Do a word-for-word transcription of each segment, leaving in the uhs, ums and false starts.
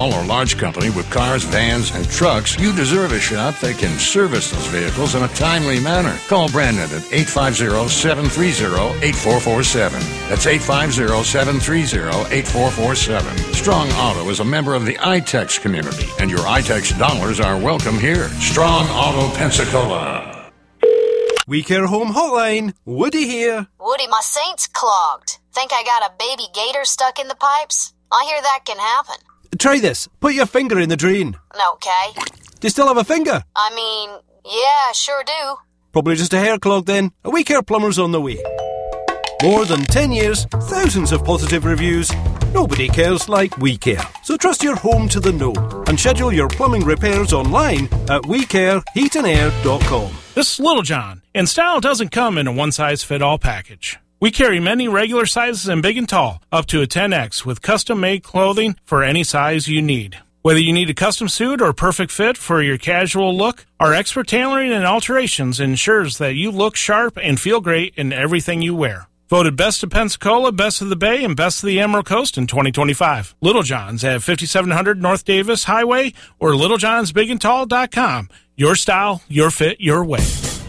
small or large company with cars, vans, and trucks, you deserve a shop that can service those vehicles in a timely manner. Call Brandon at eight five zero, seven three zero, eight four four seven. That's eight five zero, seven three zero, eight four four seven. Strong Auto is a member of the iTex community, and your iTex dollars are welcome here. Strong Auto Pensacola. We Care Home Hotline. Woody here. Woody, my Saint's clogged. Think I got a baby gator stuck in the pipes? I hear that can happen. Try this. Put your finger in the drain. Okay. Do you still have a finger? I mean, yeah, sure do. Probably just a hair clog then. A We Care plumber's on the way. More than ten years, thousands of positive reviews. Nobody cares like We Care. So trust your home to the know and schedule your plumbing repairs online at we care heat and air dot com. This is Little John, and style doesn't come in a one-size-fit-all package. We carry many regular sizes and big and tall, up to a ten X, with custom-made clothing for any size you need. Whether you need a custom suit or perfect fit for your casual look, our expert tailoring and alterations ensures that you look sharp and feel great in everything you wear. Voted Best of Pensacola, Best of the Bay, and Best of the Emerald Coast in twenty twenty-five. Little John's at fifty-seven hundred North Davis Highway or little johns big and tall dot com. Your style, your fit, your way.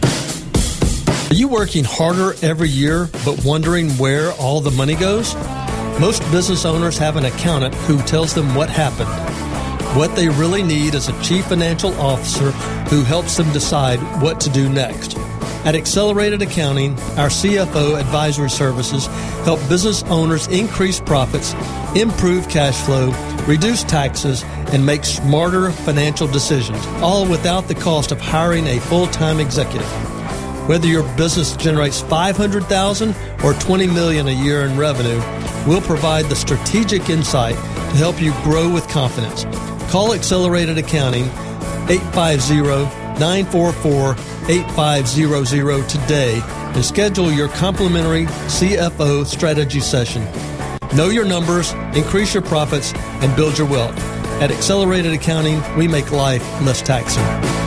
Are you working harder every year but wondering where all the money goes? Most business owners have an accountant who tells them what happened. What they really need is a chief financial officer who helps them decide what to do next. At Accelerated Accounting, our C F O advisory services help business owners increase profits, improve cash flow, reduce taxes, and make smarter financial decisions, all without the cost of hiring a full-time executive. Whether your business generates five hundred thousand dollars or twenty million dollars a year in revenue, we'll provide the strategic insight to help you grow with confidence. Call Accelerated Accounting, eight five zero, nine four four, eight five zero zero today and schedule your complimentary C F O strategy session. Know your numbers, increase your profits, and build your wealth. At Accelerated Accounting, we make life less taxing.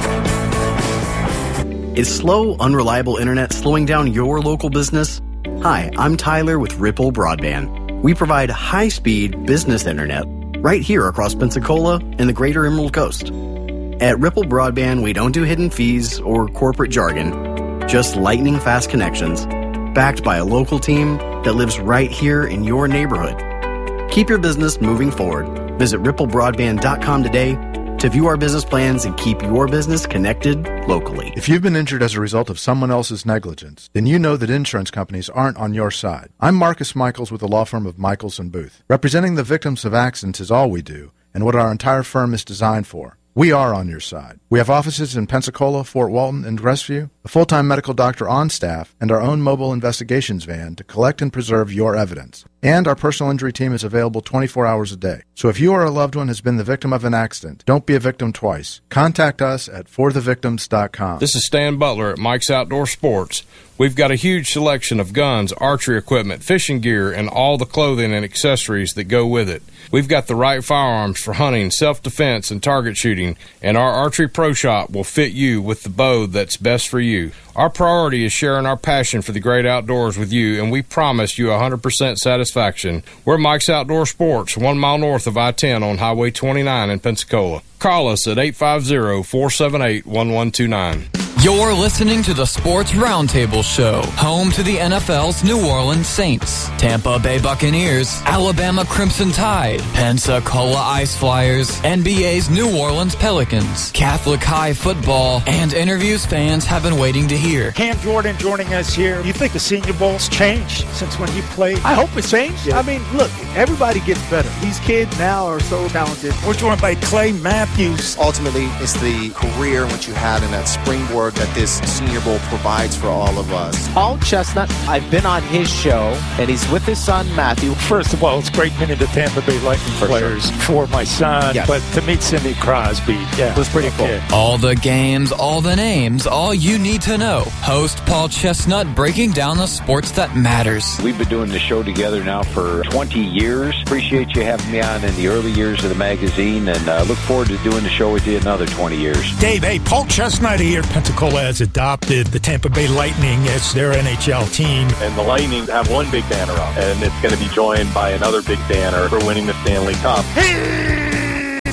Is slow, unreliable internet slowing down your local business? Hi, I'm Tyler with Ripple Broadband. We provide high-speed business internet right here across Pensacola and the greater Emerald Coast. At Ripple Broadband, we don't do hidden fees or corporate jargon, just lightning-fast connections, backed by a local team that lives right here in your neighborhood. Keep your business moving forward. Visit ripple broadband dot com today to view our business plans and keep your business connected locally. If you've been injured as a result of someone else's negligence, then you know that insurance companies aren't on your side. I'm Marcus Michaels with the law firm of Michaels and Booth. Representing the victims of accidents is all we do and what our entire firm is designed for. We are on your side. We have offices in Pensacola, Fort Walton, and Crestview, a full-time medical doctor on staff, and our own mobile investigations van to collect and preserve your evidence. And our personal injury team is available twenty-four hours a day. So if you or a loved one has been the victim of an accident, don't be a victim twice. Contact us at for the victims dot com. This is Stan Butler at Mike's Outdoor Sports. We've got a huge selection of guns, archery equipment, fishing gear, and all the clothing and accessories that go with it. We've got the right firearms for hunting, self-defense, and target shooting, and our Archery Pro Shop will fit you with the bow that's best for you. Our priority is sharing our passion for the great outdoors with you, and we promise you one hundred percent satisfaction. We're Mike's Outdoor Sports, one mile north of I ten on Highway twenty-nine in Pensacola. Call us at eight five zero, four seven eight, one one two nine. You're listening to the Sports Roundtable Show, home to the N F L's New Orleans Saints, Tampa Bay Buccaneers, Alabama Crimson Tide, Pensacola Ice Flyers, N B A's New Orleans Pelicans, Catholic High football, and interviews fans have been waiting to hear. Cam Jordan joining us here. You think the Senior Bowl's changed since when you played? I hope it's changed. Yeah. I mean, look, everybody gets better. These kids now are so talented. We're joined by Clay Matthews. Ultimately, it's the career which you had in that springboard that this Senior Bowl provides for all of us. Paul Chestnut, I've been on his show, and he's with his son, Matthew. First of all, it's great meeting the Tampa Bay Lightning for players sure. for my son, yes. but to meet Sidney Crosby, yeah, it was pretty cool. Yeah. All the games, all the names, all you need to know. Host Paul Chestnut breaking down the sports that matters. We've been doing the show together now for twenty years. Appreciate you having me on in the early years of the magazine, and uh, look forward to doing the show with you another twenty years. Dave, hey, Paul Chestnut here. Pensacola has adopted the Tampa Bay Lightning as their N H L team. And the Lightning have one big banner up, and it's going to be joined by another big banner for winning the Stanley Cup.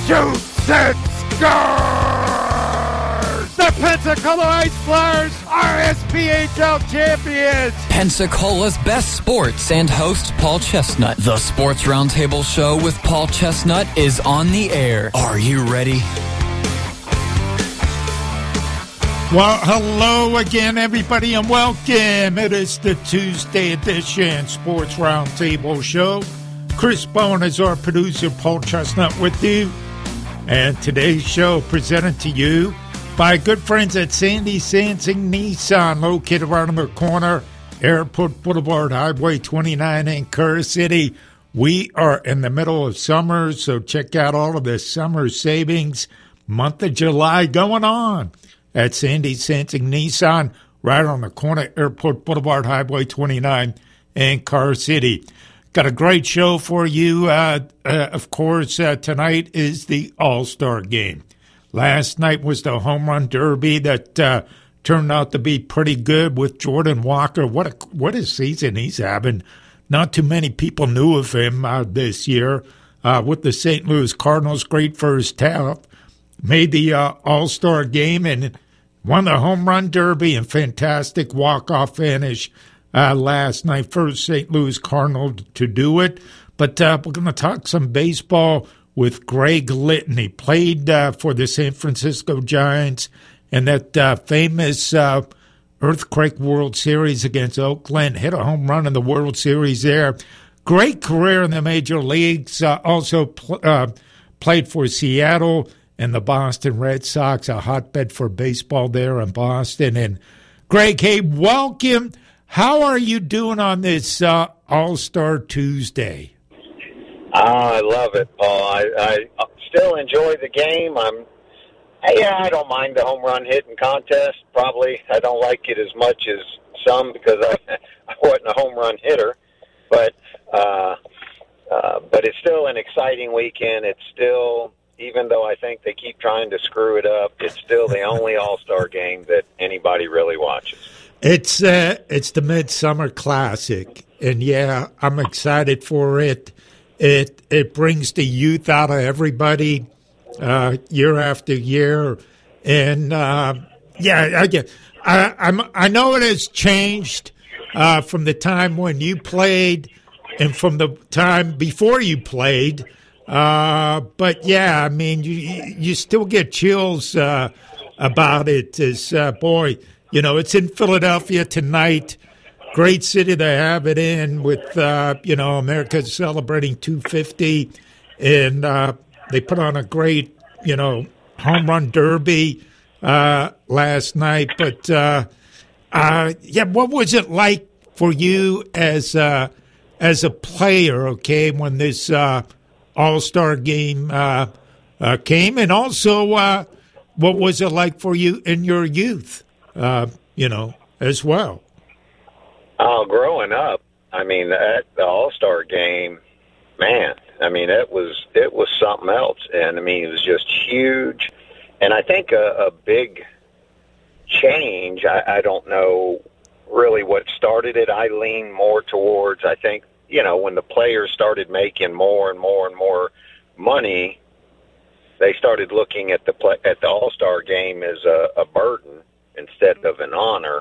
shoots and scores! The Pensacola Ice Flyers are S P H L champions! Pensacola's best sports and host Paul Chestnut. The Sports Roundtable Show with Paul Chestnut is on the air. Are you ready? Well, hello again, everybody, and welcome. It is the Tuesday edition Sports Roundtable Show. Chris Bowen is our producer, Paul Chestnut with you. And today's show presented to you by good friends at Sandy Sansing Nissan, located right on the corner, Airport Boulevard, Highway twenty-nine in Kerr City. We are in the middle of summer, so check out all of the summer savings. Month of July going on at Sandy Sansing Nissan, right on the corner, Airport Boulevard, Highway twenty-nine in Kerr City. Got a great show for you. Uh, uh, of course, uh, tonight is the All-Star Game. Last night was the Home Run Derby that uh, turned out to be pretty good with Jordan Walker. What a, what a season he's having. Not too many people knew of him uh, this year uh, with the Saint Louis Cardinals. Great first half. Made the uh, All-Star Game and won the Home Run Derby and fantastic walk-off finish uh, last night. First Saint Louis Cardinal to do it. But uh, we're going to talk some baseball with Greg Litton. He played uh, for the San Francisco Giants in that uh, famous uh, Earthquake World Series against Oakland. Hit a home run in the World Series there. Great career in the major leagues. Uh, also pl- uh, played for Seattle and the Boston Red Sox, a hotbed for baseball there in Boston. And Greg, hey, welcome. How are you doing on this uh, All-Star Tuesday? Oh, I love it, Paul. I, I still enjoy the game. I'm, yeah, I don't mind the home run hitting contest. Probably I don't like it as much as some because I, I wasn't a home run hitter. But uh, uh, but it's still an exciting weekend. It's still, even though I think they keep trying to screw it up, it's still the only All-Star game that anybody really watches. It's uh, it's the Midsummer Classic, and yeah, I'm excited for it. It it brings the youth out of everybody uh, year after year, and uh, yeah, I get. I I'm, I know it has changed uh, from the time when you played and from the time before you played, uh, but yeah, I mean, you you still get chills uh, about it. As uh, boy, you know, it's in Philadelphia tonight. Great city to have it in with, uh, you know, America's celebrating two fifty, and uh, they put on a great, you know, home run derby uh, last night. But, uh, uh, yeah, what was it like for you as, uh, as a player, okay, when this uh, All-Star game uh, uh, came? And also, uh, what was it like for you in your youth, uh, you know, as well? Oh, growing up, I mean, that, the All-Star game, man, I mean, it was it was something else. And, I mean, it was just huge. And I think a, a big change, I, I don't know really what started it. I lean more towards, I think, you know, when the players started making more and more and more money, they started looking at the play, at the All-Star game as a, a burden instead of an honor.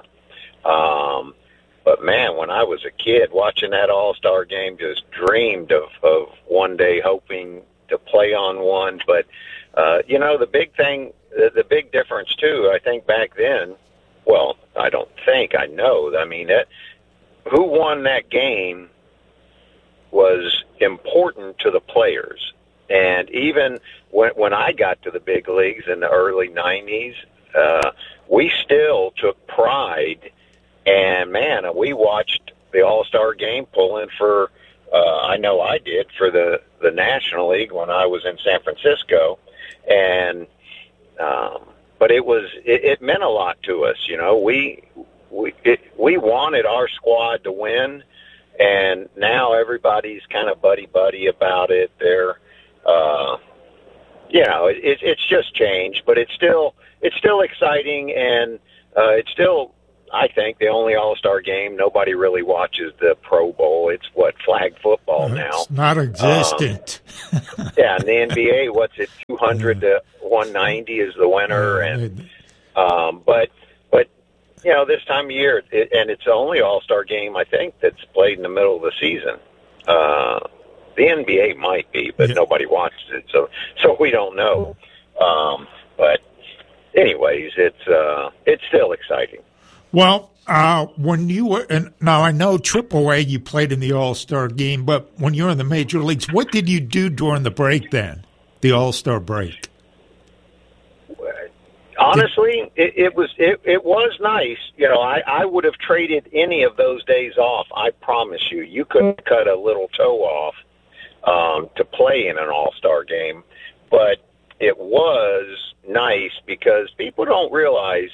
Um But, man, when I was a kid watching that All-Star game, just dreamed of, of one day hoping to play on one. But, uh, you know, the big thing, the, the big difference, too, I think back then, well, I don't think, I know, I mean, that, who won that game was important to the players. And even when, when I got to the big leagues in the early nineties, uh, we still took pride. And, man, we watched the All-Star game pulling for, uh, I know I did, for the, the National League when I was in San Francisco. And, um, but it was, it, it meant a lot to us, you know. We, we, it, we wanted our squad to win, and now everybody's kind of buddy-buddy about it. They're, uh, you know, it, it, it's just changed, but it's still, it's still exciting, and uh, it's still, I think the only All-Star game, nobody really watches the Pro Bowl. It's, what, flag football now. It's not existent. Um, yeah, in the N B A, what's it, two hundred to one ninety is the winner. and um, But, but you know, this time of year, it, and it's the only All-Star game, I think, that's played in the middle of the season. Uh, the N B A might be, but yeah. nobody watches it, so so we don't know. Um, but anyways, it's uh, it's still exciting. Well, uh, when you were and now I know Triple A, you played in the All-Star game, but when you were in the major leagues, what did you do during the break then, the All-Star break? Honestly, it, it was it, it was nice. You know, I, I would have traded any of those days off. I promise you, you could cut a little toe off um, to play in an All-Star game, but it was nice because people don't realize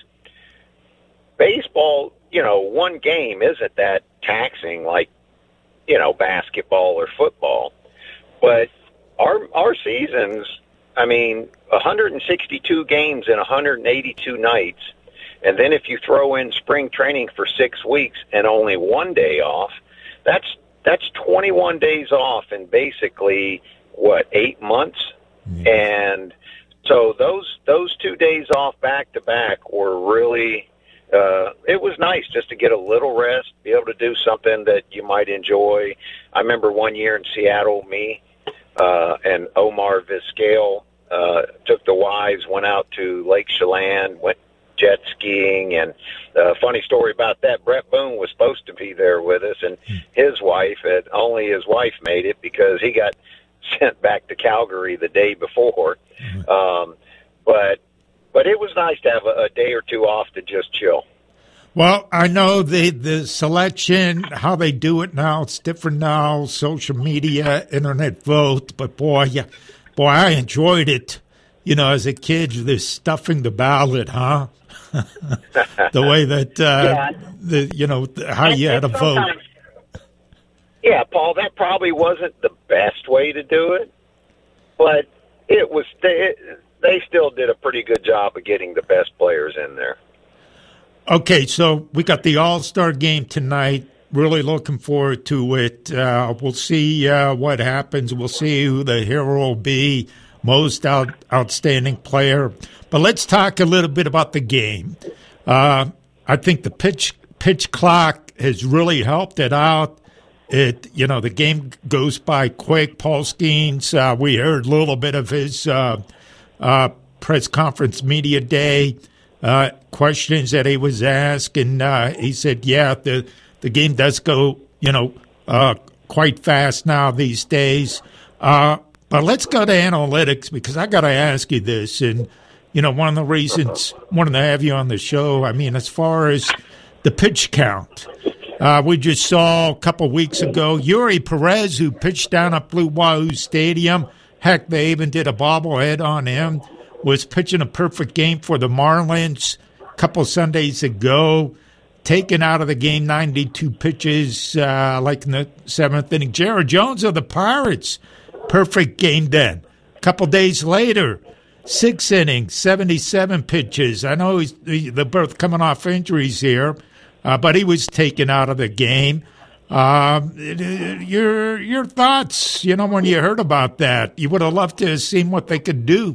baseball. You know, one game isn't that taxing like you know basketball or football, but our our seasons. I mean, one hundred sixty-two games in one hundred eighty-two nights, and then if you throw in spring training for six weeks and only one day off, that's that's twenty-one days off in basically, what, eight months? Mm-hmm. And so those those two days off back-to-back were really, uh, it was nice just to get a little rest, be able to do something that you might enjoy. I remember one year in Seattle, me, Uh, and Omar Vizquel uh, took the wives, went out to Lake Chelan, went jet skiing, and uh, funny story about that, Brett Boone was supposed to be there with us, and his wife, had, only his wife made it because he got sent back to Calgary the day before. Um, but but it was nice to have a, a day or two off to just chill. Well, I know the, the selection, how they do it now, it's different now, social media, internet vote, but boy, yeah, boy, I enjoyed it, you know, as a kid, the stuffing the ballot, huh? The way that, uh, yeah. the you know, how you had to vote. Yeah, Paul, that probably wasn't the best way to do it, but it was, they, they still did a pretty good job of getting the best players in there. Okay, so we got the All-Star game tonight. Really looking forward to it. Uh, we'll see uh, what happens. We'll see who the hero will be, most out, outstanding player. But let's talk a little bit about the game. Uh, I think the pitch pitch clock has really helped it out. It you know the game goes by quick. Paul Skeens, uh, we heard a little bit of his uh, uh, press conference media day. Uh, questions that he was asked, and uh, he said, yeah, the, the game does go, you know, uh, quite fast now these days. Uh, but let's go to analytics, because I got to ask you this. And, you know, one of the reasons I wanted to have you on the show, I mean, as far as the pitch count, uh, we just saw a couple weeks ago Yuri Perez, who pitched down at Blue Wahoo Stadium. Heck, they even did a bobblehead on him. Was pitching a perfect game for the Marlins a couple Sundays ago, taken out of the game ninety-two pitches, uh, like in the seventh inning. Jared Jones of the Pirates, perfect game then. A couple days later, six innings, seventy-seven pitches. I know he's, they're both coming off injuries here, uh, but he was taken out of the game. Uh, your your thoughts, you know, when you heard about that, you would have loved to have seen what they could do.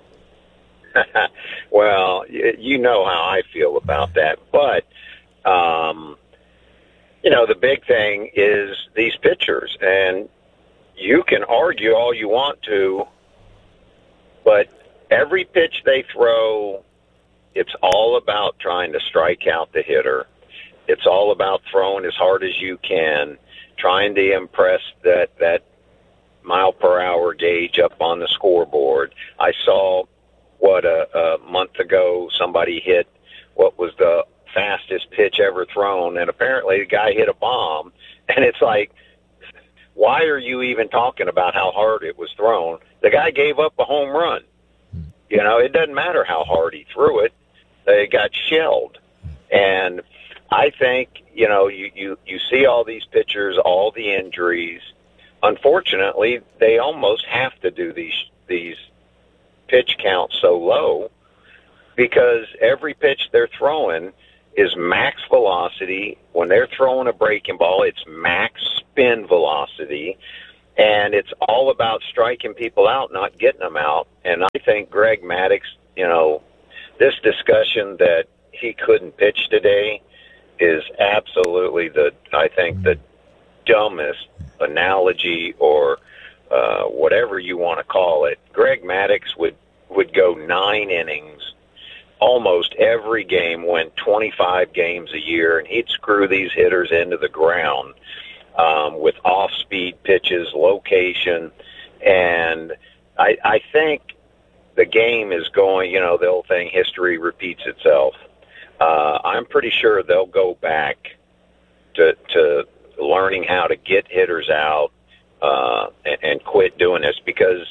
Well, you know how I feel about that. But, um, you know, the big thing is these pitchers. And you can argue all you want to, but every pitch they throw, it's all about trying to strike out the hitter. It's all about throwing as hard as you can, trying to impress that, that mile per hour gauge up on the scoreboard. I saw... What, a, a month ago, somebody hit what was the fastest pitch ever thrown, and apparently the guy hit a bomb. And it's like, why are you even talking about how hard it was thrown? The guy gave up a home run. You know, it doesn't matter how hard he threw it. It got shelled. And I think, you know, you, you, you see all these pitchers, all the injuries. Unfortunately, they almost have to do these these pitch count so low because every pitch they're throwing is max velocity. When they're throwing a breaking ball, it's max spin velocity. And it's all about striking people out, not getting them out. And I think Greg Maddux, you know, this discussion that he couldn't pitch today is absolutely the, I think, the dumbest analogy or uh, whatever you want to call it. Greg Maddux would, would go nine innings almost every game, win twenty-five games a year, and he'd screw these hitters into the ground. Um, with off-speed pitches, location, and I, I think the game is going, you know, the old thing, history repeats itself. Uh, I'm pretty sure they'll go back to, to learning how to get hitters out uh, and, and quit doing this because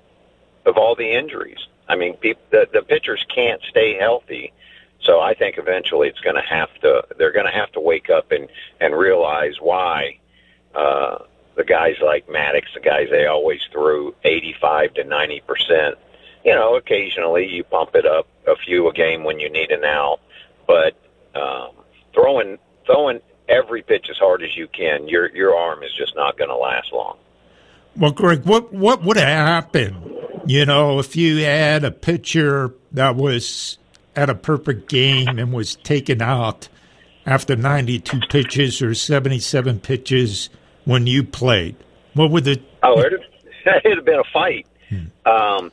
of all the injuries. I mean, people, the, the pitchers can't stay healthy. So I think eventually it's going to have to, they're going to have to wake up and, and realize why Uh, the guys like Maddux, the guys they always threw eighty-five to ninety percent. You know, occasionally you pump it up a few a game when you need an out, but um, throwing throwing every pitch as hard as you can, your your arm is just not going to last long. Well, Greg, what what would happen, you know, if you had a pitcher that was at a perfect game and was taken out after ninety-two pitches or seventy-seven pitches when you played? What would the... Oh, it'd, it'd have been a fight. Hmm. Um,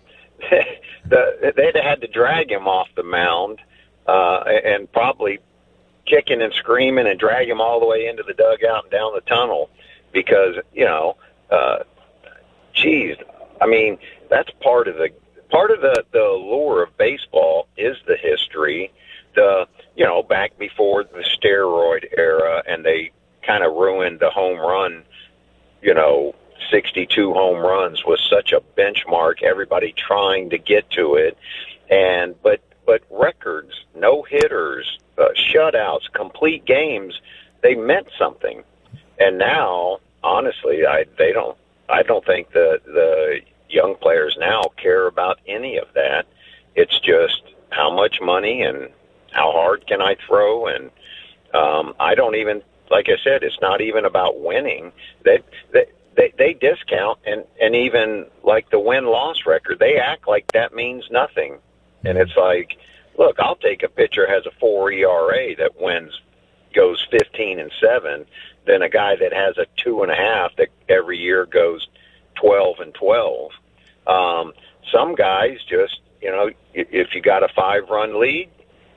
the, they'd have had to drag him off the mound uh, and probably kicking and screaming and drag him all the way into the dugout and down the tunnel because, you know, uh, geez, I mean, that's part of the part of the, the lure of baseball is the history. The, you know, back before the steroid era, and they kind of ruined the home run, you know, sixty-two home runs was such a benchmark, everybody trying to get to it. And, but, but records, no hitters, uh, shutouts, complete games, they meant something. And now, honestly, I, they don't, I don't think the, the young players now care about any of that. It's just how much money and how hard can I throw? And, um, I don't even, like I said, it's not even about winning. They they they, they discount and, and even like the win-loss record, they act like that means nothing. And it's like, look, I'll take a pitcher has a four E R A that wins, goes fifteen and seven, than a guy that has a two and a half that every year goes twelve and twelve. Um, some guys just, you know, if you got a five-run lead,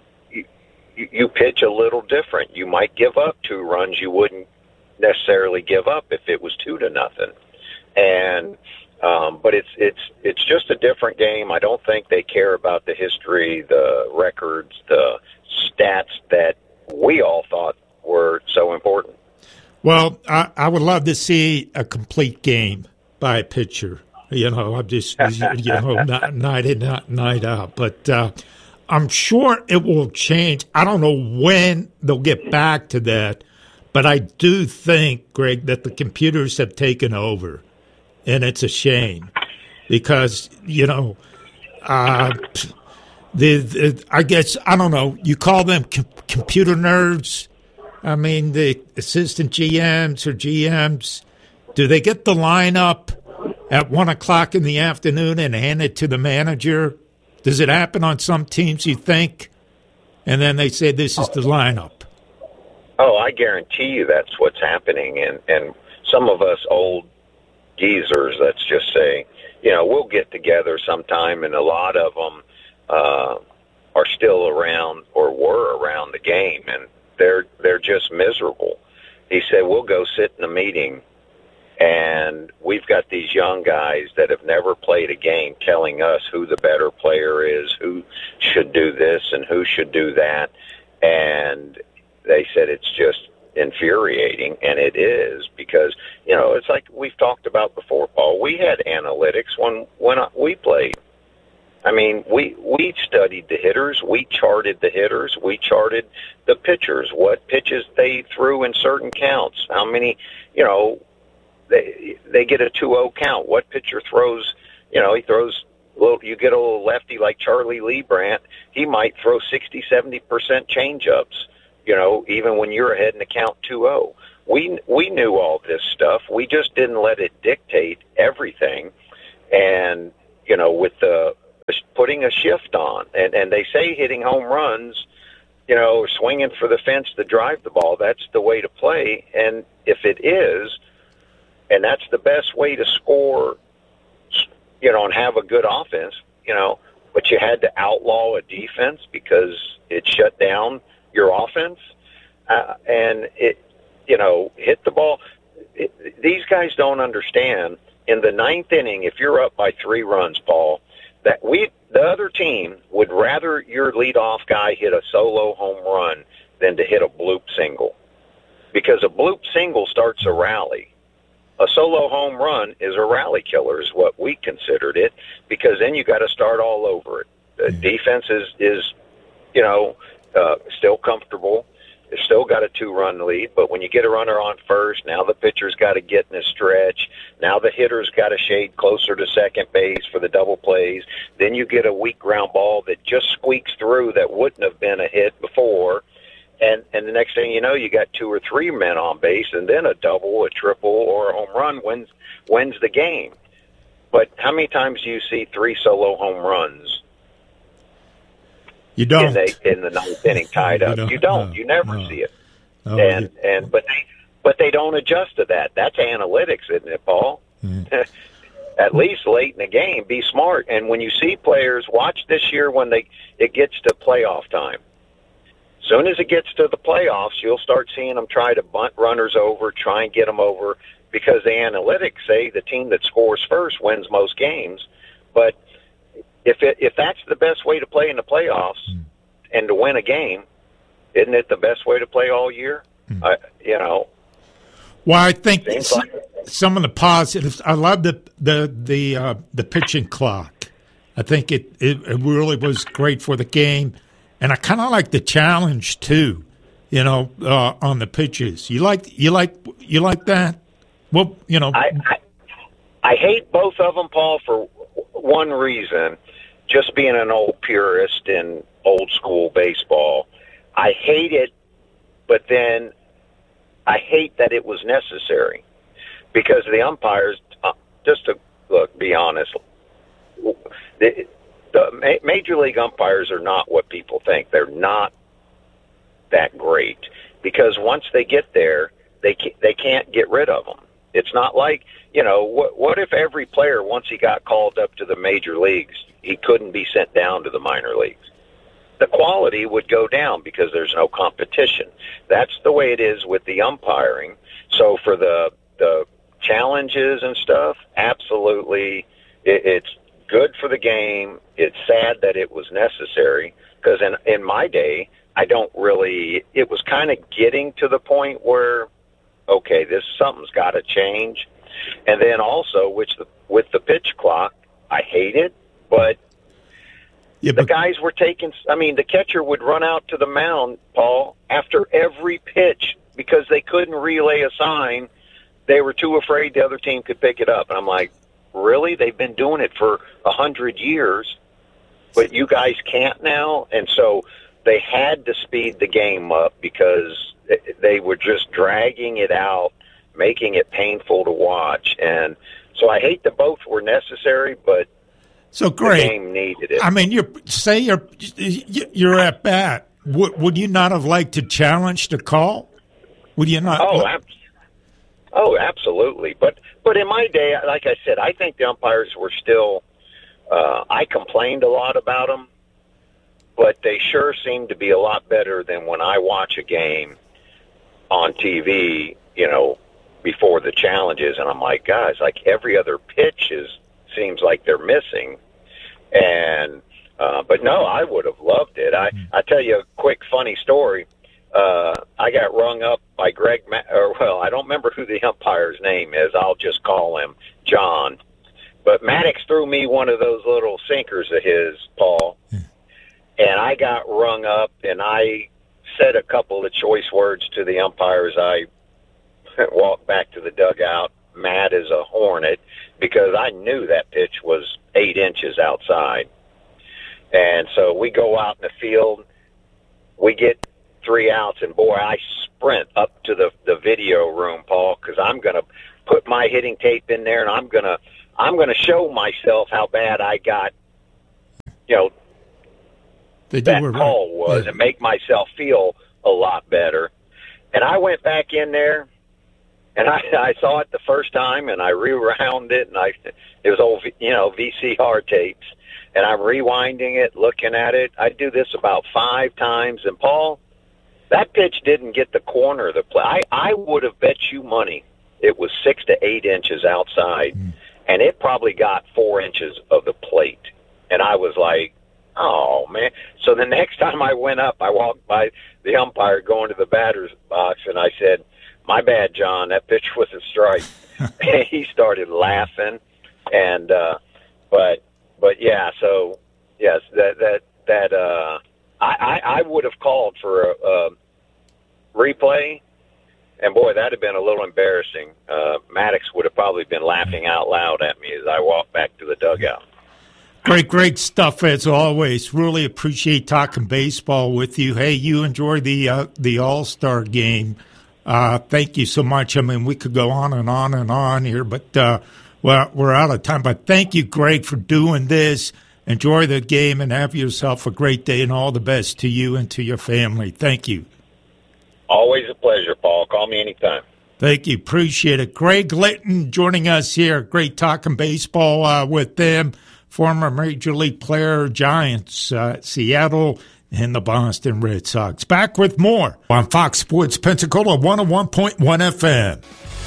you pitch a little different. You might give up two runs you wouldn't necessarily give up if it was two to nothing. And um, but it's it's it's just a different game. I don't think they care about the history, the records, the stats that we all thought were so important. Well, I, I would love to see a complete game by a pitcher. You know, I'm just you know not, night in, not night out, but. Uh, I'm sure it will change. I don't know when they'll get back to that, but I do think, Greg, that the computers have taken over, and it's a shame because, you know, uh, the, the I guess, I don't know, you call them com- computer nerds. I mean, the assistant G Ms or G Ms, do they get the lineup at one o'clock in the afternoon and hand it to the manager? Does it happen on some teams, you think? And then they say this is the lineup. Oh, I guarantee you that's what's happening. And, and some of us old geezers, let's just say, you know, we'll get together sometime, and a lot of them uh, are still around or were around the game, and they're they're just miserable. He said, we'll go sit in a meeting, and we've got these young guys that have never played a game telling us who the better player is, who should do this and who should do that. And they said it's just infuriating, and it is because, you know, it's like we've talked about before, Paul. We had analytics when, when we played. I mean, we, we studied the hitters. We charted the hitters. We charted the pitchers, what pitches they threw in certain counts, how many, you know, They they get a two oh count. What pitcher throws, you know, he throws, well, you get a little lefty like Charlie Leibrandt, he might throw sixty, seventy percent changeups. you know, even when you're ahead in the count two oh. We, we knew all this stuff. We just didn't let it dictate everything. And, you know, with the putting a shift on, and, and they say hitting home runs, you know, swinging for the fence to drive the ball, that's the way to play. And if it is, and that's the best way to score, you know, and have a good offense, you know, but you had to outlaw a defense because it shut down your offense. Uh, and it, you know, hit the ball. It, these guys don't understand. In the ninth inning, if you're up by three runs, Paul, that we, the other team would rather your leadoff guy hit a solo home run than to hit a bloop single, because a bloop single starts a rally. A solo home run is a rally killer, is what we considered it, because then you got to start all over it. The defense is, is you know, uh, still comfortable. They've still got a two-run lead, but when you get a runner on first, now the pitcher's got to get in a stretch. Now the hitter's got to shade closer to second base for the double plays. Then you get a weak ground ball that just squeaks through that wouldn't have been a hit before. And and the next thing you know, you got two or three men on base, and then a double, a triple, or a home run wins wins the game. But how many times do you see three solo home runs? You don't. In the, in the ninth inning tied up. You don't. You, don't. No, you never no. see it. Oh, and you- and but they but they don't adjust to that. That's analytics, isn't it, Paul? At least late in the game, be smart. And when you see players, watch this year when they it gets to playoff time. Soon as it gets to the playoffs, you'll start seeing them try to bunt runners over, try and get them over, because the analytics say the team that scores first wins most games. But if it, if that's the best way to play in the playoffs and to win a game, isn't it the best way to play all year? I, you know. Well, I think Seems some, like some of the positives. I love the the the uh, the pitching clock. I think it, it it really was great for the game, and I kind of like the challenge too. You know, uh, on the pitches. You like you like you like that? Well, you know, I, I I hate both of them, Paul, for one reason. Just being an old purist in old school baseball, I hate it, but then I hate that it was necessary, because the umpires, uh, just to look, be honest, the, the ma- major league umpires are not what people think. They're not that great, because once they get there, they ca- they can't get rid of them. It's not like, you know, what what if every player, once he got called up to the major leagues, he couldn't be sent down to the minor leagues? The quality would go down because there's no competition. That's the way it is with the umpiring. So for the the challenges and stuff, absolutely, it, it's good for the game. It's sad that it was necessary, because in in my day, I don't really. It was kind of getting to the point where, okay, this something's got to change. And then also, which the, with the pitch clock, I hate it, but. Yeah, the guys were taking, I mean, the catcher would run out to the mound, Paul, after every pitch because they couldn't relay a sign. They were too afraid the other team could pick it up. And I'm like, really? They've been doing it for a hundred years, but you guys can't now? And so they had to speed the game up because they were just dragging it out, making it painful to watch. And so I hate that both were necessary, but so great. The game needed it. I mean, you say you're you're at bat. Would, would you not have liked to challenge the call? Would you not? Oh, ab- oh, absolutely. But but in my day, like I said, I think the umpires were still. Uh, I complained a lot about them, but they sure seem to be a lot better than when I watch a game on T V. You know, before the challenges, and I'm like, guys, like every other pitch is. Seems like they're missing, and uh, but no, I would have loved it. I I tell you a quick funny story. Uh, I got rung up by Greg, Ma- or well, I don't remember who the umpire's name is. I'll just call him John. But Maddox threw me one of those little sinkers of his, Paul, and I got rung up, and I said a couple of choice words to the umpires. I walked back to the dugout, mad as a hornet, because I knew that pitch was eight inches outside. And so we go out in the field. We get three outs, and boy, I sprint up to the the video room, Paul, because I'm going to put my hitting tape in there, and I'm going to I'm going to show myself how bad I got, you know, that, that right. call was, yeah. and make myself feel a lot better. And I went back in there, and I, I saw it the first time, and I rewound it, and I it was old, you know, V C R tapes, and I'm rewinding it, looking at it. I do this about five times, and Paul, that pitch didn't get the corner of the plate. I, I would have bet you money it was six to eight inches outside, mm. and it probably got four inches of the plate. And I was like, oh, man. So the next time I went up, I walked by the umpire going to the batter's box, and I said, my bad, John, that pitch was a strike. And he started laughing. And, uh, but, but yeah, so, yes, that, that, that, uh, I, I, I would have called for a, a replay, and boy, that'd have been a little embarrassing. Uh, Maddox would have probably been laughing out loud at me as I walked back to the dugout. Great, great stuff as always. Really appreciate talking baseball with you. Hey, you enjoy the uh, the All-Star game. Uh, thank you so much. I mean, we could go on and on and on here, but uh, well, we're out of time. But thank you, Greg, for doing this. Enjoy the game and have yourself a great day, and all the best to you and to your family. Thank you. Always a pleasure, Paul. Call me anytime. Thank you. Appreciate it. Greg Litton joining us here. Great talking baseball uh, with them. Former Major League player, Giants, uh, Seattle, and the Boston Red Sox. Back with more on Fox Sports Pensacola, one oh one point one F M.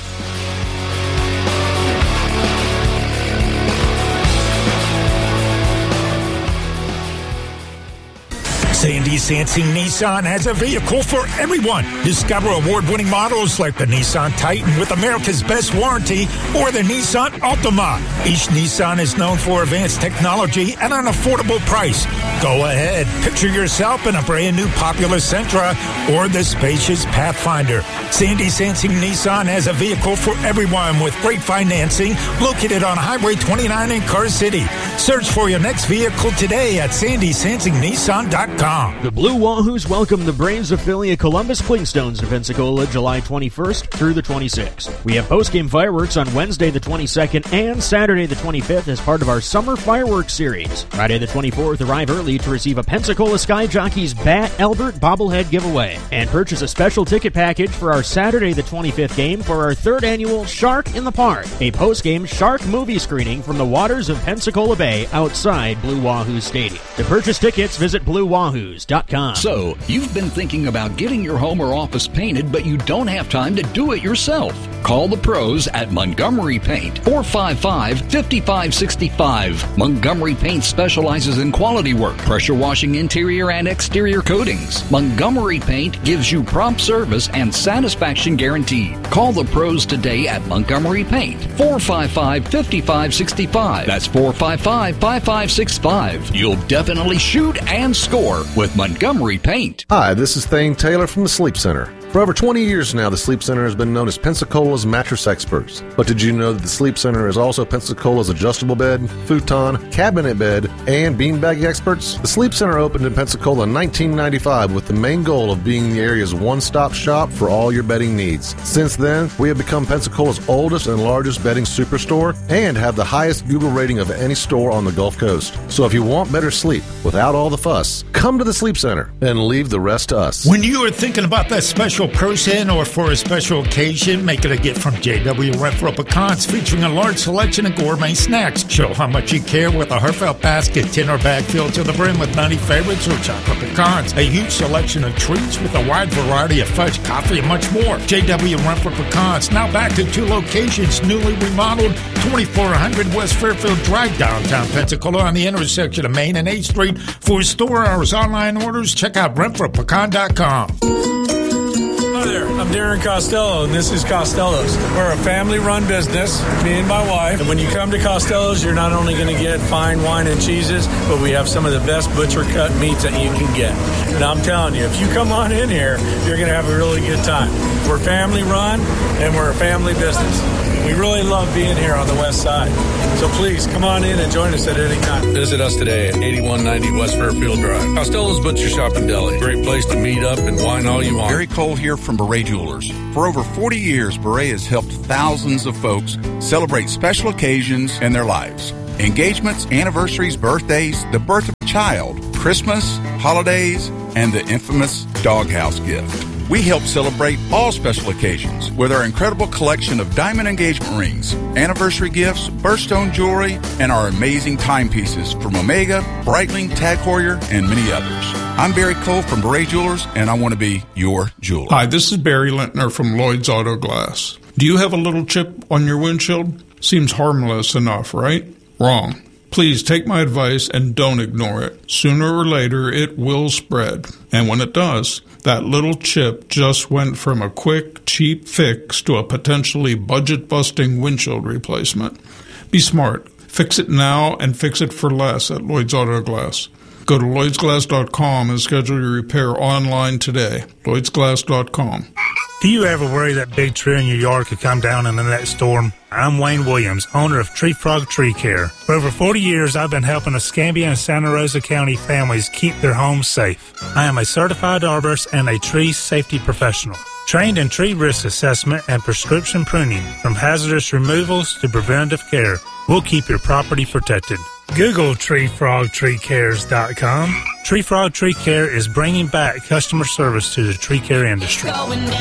Sandy Sansing Nissan has a vehicle for everyone. Discover award-winning models like the Nissan Titan with America's best warranty or the Nissan Altima. Each Nissan is known for advanced technology at an affordable price. Go ahead, picture yourself in a brand new popular Sentra or the spacious Pathfinder. Sandy Sansing Nissan has a vehicle for everyone with great financing located on Highway twenty-nine in Car City. Search for your next vehicle today at sandy sansing nissan dot com. The Blue Wahoos welcome the Braves affiliate Columbus Clingstones to Pensacola July twenty-first through the twenty-sixth. We have post-game fireworks on Wednesday the twenty-second and Saturday the twenty-fifth as part of our summer fireworks series. Friday the twenty-fourth, arrive early to receive a Pensacola Sky Jockeys Bat Albert bobblehead giveaway. And purchase a special ticket package for our Saturday the twenty-fifth game for our third annual Shark in the Park, a post-game shark movie screening from the waters of Pensacola Bay outside Blue Wahoo Stadium. To purchase tickets, visit blue wahoo dot com. So, you've been thinking about getting your home or office painted, but you don't have time to do it yourself. Call the pros at Montgomery Paint, four five five, five five six five. Montgomery Paint specializes in quality work, pressure washing interior and exterior coatings. Montgomery Paint gives you prompt service and satisfaction guaranteed. Call the pros today at Montgomery Paint, four five five, five five six five. That's four five five, five five six five. You'll definitely shoot and score with Montgomery Paint. Hi, this is Thane Taylor from the Sleep Center. For over twenty years now, the Sleep Center has been known as Pensacola's mattress experts. But did you know that the Sleep Center is also Pensacola's adjustable bed, futon, cabinet bed, and beanbag experts? The Sleep Center opened in Pensacola in nineteen ninety-five with the main goal of being the area's one-stop shop for all your bedding needs. Since then, we have become Pensacola's oldest and largest bedding superstore and have the highest Google rating of any store on the Gulf Coast. So if you want better sleep without all the fuss, come to the Sleep Center and leave the rest to us. When you are thinking about that special person or for a special occasion, make it a gift from J W Renfro Pecans, featuring a large selection of gourmet snacks. Show how much you care with a heartfelt basket, tin or bag filled to the brim with ninety favorites or chocolate pecans. A huge selection of treats with a wide variety of fudge, coffee, and much more. J W Renfro Pecans, now back to two locations, newly remodeled, twenty-four hundred West Fairfield Drive, downtown Pensacola on the intersection of Main and eighth Street. For store hours, online orders, check out renfro pecan dot com. Hi there, I'm Darren Costello, and this is Costello's. We're a family-run business, me and my wife. And when you come to Costello's, you're not only going to get fine wine and cheeses, but we have some of the best butcher-cut meats that you can get. And I'm telling you, if you come on in here, you're going to have a really good time. We're family-run, and we're a family business. We really love being here on the west side. So please, come on in and join us at any time. Visit us today at eighty-one ninety West Fairfield Drive. Costello's Butcher Shop and Deli. Great place to meet up and wine all you want. Barry Cole here from Beret Jewelers. For over forty years, Beret has helped thousands of folks celebrate special occasions in their lives. Engagements, anniversaries, birthdays, the birth of a child, Christmas, holidays, and the infamous doghouse gift. We help celebrate all special occasions with our incredible collection of diamond engagement rings, anniversary gifts, birthstone jewelry, and our amazing timepieces from Omega, Breitling, Tag Heuer, and many others. I'm Barry Cole from Beret Jewelers, and I want to be your jeweler. Hi, this is Barry Lintner from Lloyd's Auto Glass. Do you have a little chip on your windshield? Seems harmless enough, right? Wrong. Please take my advice and don't ignore it. Sooner or later, it will spread. And when it does, that little chip just went from a quick, cheap fix to a potentially budget-busting windshield replacement. Be smart. Fix it now and fix it for less at Lloyd's Auto Glass. Go to lloyds glass dot com and schedule your repair online today. lloyds glass dot com. Do you ever worry that big tree in your yard could come down in the next storm? I'm Wayne Williams, owner of Tree Frog Tree Care. For over forty years, I've been helping Escambia and Santa Rosa County families keep their homes safe. I am a certified arborist and a tree safety professional, trained in tree risk assessment and prescription pruning, from hazardous removals to preventative care. We'll keep your property protected. Google tree frog tree cares dot com. Tree Frog Tree Care is bringing back customer service to the tree care industry.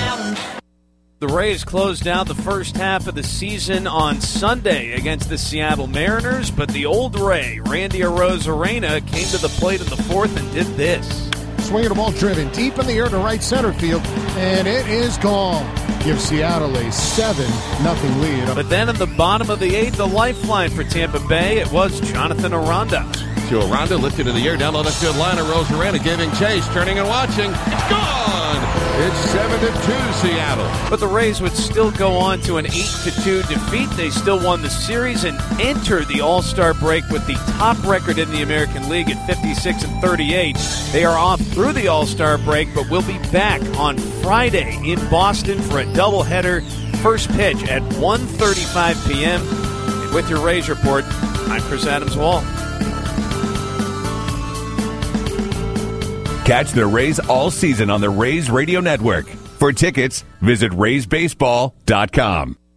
The Rays closed out the first half of the season on Sunday against the Seattle Mariners, but the old Ray, Randy Arozarena, came to the plate in the fourth and did this. Swinging the ball driven deep in the air to right center field, and it is gone. Gives Seattle a seven nothing lead. But then in the bottom of the eighth, the lifeline for Tampa Bay, it was Jonathan Aranda. To Aranda, lifted in the air down the left field line. Arozarena giving chase, turning and watching. Gone! It's seven to two Seattle. But the Rays would still go on to an eight to two defeat. They still won the series and entered the All-Star break with the top record in the American League at fifty-six and thirty-eight. They are off through the All-Star break, but will be back on Friday in Boston for a doubleheader. First pitch at one thirty-five p.m. And with your Rays report, I'm Chris Adams-Wall. Catch the Rays all season on the Rays Radio Network. For tickets, visit rays baseball dot com.